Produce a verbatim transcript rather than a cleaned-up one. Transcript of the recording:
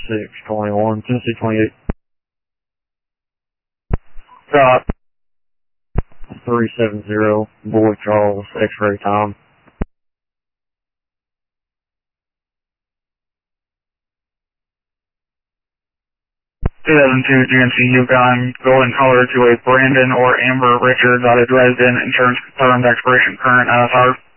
six twenty-one, Tennessee twenty-eight. Stop. three seven zero, Boyd Charles, X-ray time. two thousand two G M C Yukon, golden color to a Brandon or Amber Richards out of Dresden, insurance confirmed, expiration current, N S R.